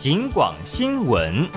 警广新闻。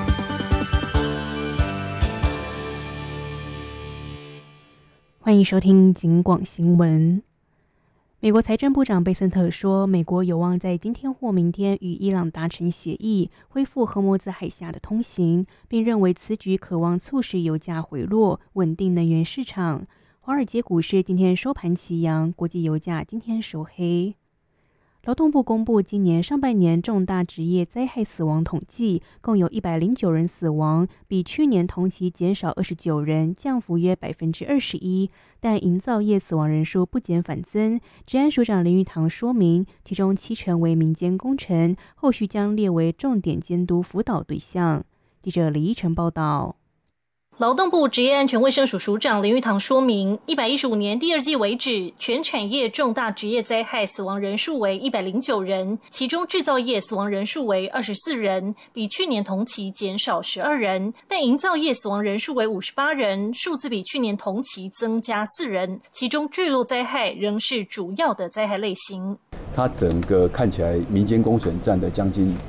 欢迎收听警广新闻。美国财政部长贝森特说，美国有望在今天或明天与伊朗达成协议，恢复荷默兹海峡的通行，并认为此举可望促使油价回落，稳定能源市场。华尔街股市今天收盘齐扬，国际油价今天收黑。劳动部公布今年上半年重大职业灾害死亡统计，共有109人死亡，比去年同期减少29人，降幅约21%。但营造业死亡人数不减反增。治安署长林玉堂说明，其中70%为民间工程，后续将列为重点监督辅导对象。记者李依晨报道。 劳动部职业安全卫生署署长林玉堂说明，115年第二季为止，全产业重大职业灾害死亡人数为109人，其中制造业死亡人数为24人，比去年同期减少12人，但营造业死亡人数为58人，数字比去年同期增加4人，其中坠落灾害仍是主要的灾害类型。 它整个看起来民间工程占了将近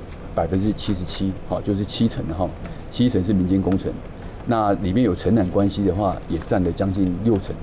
77%，就是70%是民间工程。那里面有承揽关系的话，也占了将近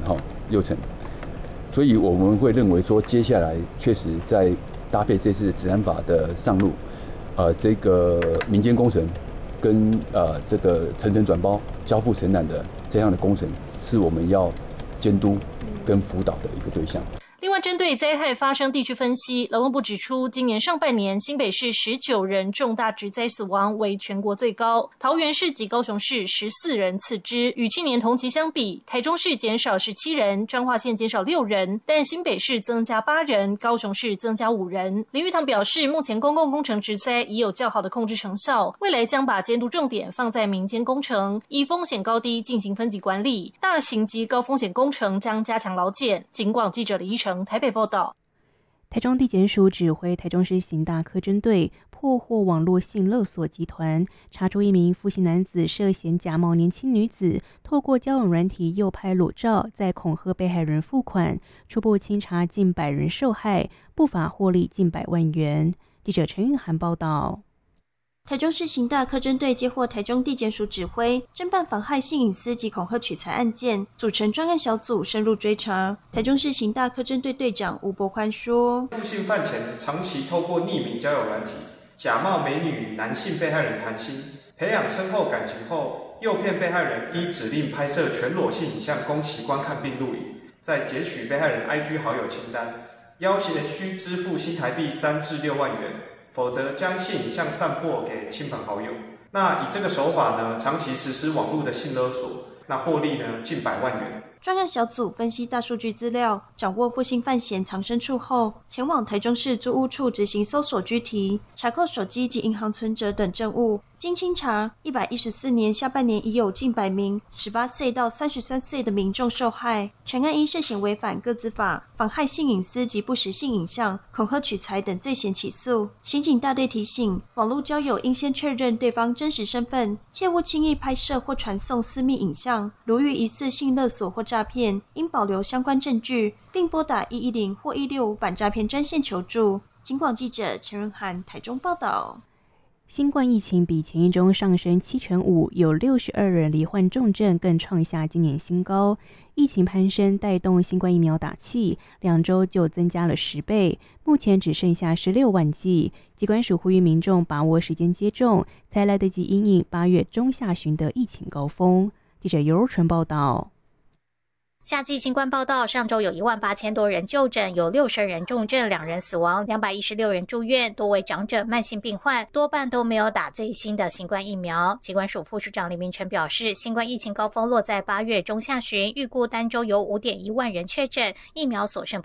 6%，所以我们会认为说，接下来确实在搭配这次治安法的上路，这个民间工程跟这个层层转包、交付承揽的这样的工程，是我们要监督跟辅导的一个对象。 另外，针对灾害发生地区分析，劳动部指出，今年上半年新北市19人重大职灾死亡为全国最高，桃园市及高雄市14人次之。与去年同期相比，台中市减少17人，彰化县减少6人，但新北市增加8人，高雄市增加5人。林玉堂表示，目前公共工程职灾已有较好的控制成效，未来将把监督重点放在民间工程，依风险高低进行分级管理，大型及高风险工程将加强劳检。警广记者李依晨台北报道。 台中地检署指挥台中市刑大科侦队破获网络性勒索集团，查出一名复姓男子涉嫌假冒年轻女子，透过交友软体诱拍裸照，再恐吓被害人付款，初步清查近100人受害，不法获利近100万元。记者陈韵涵报道。 台中市刑大科侦队接获台中地检署指挥，侦办妨害性隐私及恐吓取财案件，组成专案小组深入追查。台中市刑大科侦队队长吴伯宽说， 复姓犯前长期透过匿名交友软体，假冒美女与男性被害人谈心，培养深厚感情后，诱骗被害人依指令拍摄全裸性影像供其观看并录影，再截取被害人 IG 好友清单，要挟需支付新台币3至6万元，否则将性影像散播给亲朋好友。那以这个手法呢，长期实施网络的性勒索，那获利呢近100万元。 专案小组分析大数据资料，掌握复姓犯嫌藏身处后，前往台中市租屋处执行搜索拘提，查扣手机及银行存折等证物。经清查，114年下半年已有近100名18岁到33岁的民众受害，全案因涉嫌违反个资法、妨害性隐私及不实性影像、恐吓取财等罪嫌起诉。刑警大队提醒，网络交友应先确认对方真实身份，切勿轻易拍摄或传送私密影像。如遇疑似性勒索或诈骗，应保留相关证据，并拨打110或165反诈骗专线求助。警广记者陈润涵台中报道。 新冠疫情比前一周上升7.5%，有62人罹患重症，更创下今年新高。疫情攀升带动新冠疫苗打气，2周就增加了10倍，目前只剩下16万剂。疾管署呼吁民众把握时间接种，才来得及因应8月中下旬的疫情高峰。记者尤若纯报道。 夏季新冠报道，上周有18000多人就诊，有62人重症，2人死亡，216人住院，多为长者、慢性病患，多半都没有打最新的新冠疫苗。疾管署副署长林明成表示，新冠疫情高峰落在8月中下旬，预估单周有5.1万人确诊，疫苗所剩